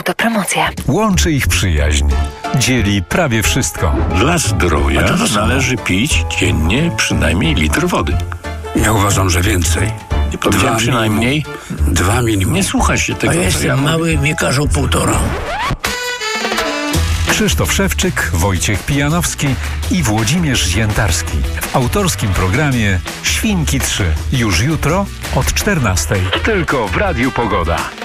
Autopromocja. Łączy ich przyjaźń. Dzieli prawie wszystko. Dla zdrowia należy pić dziennie przynajmniej litr wody. Ja uważam, że więcej. Nie powiedziałem przynajmniej. 2 minimum. Nie słucha się tego, A ja co jestem mały, mnie każą 1,5. Krzysztof Szewczyk, Wojciech Pijanowski i Włodzimierz Ziętarski. W autorskim programie Świnki 3. Już jutro od 14:00. Tylko w Radiu Pogoda.